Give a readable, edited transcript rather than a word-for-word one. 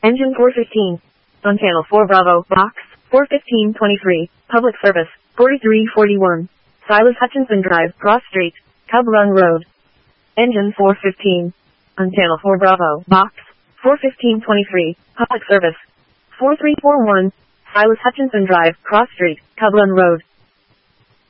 Engine 415. On channel 4 Bravo, box 41523, public service 4341. Silas Hutchinson Drive, Cross Street, Cub Run Road. Engine 415. On channel 4 Bravo, box 41523, public service 4341. Silas Hutchinson Drive, Cross Street, Cub Run Road.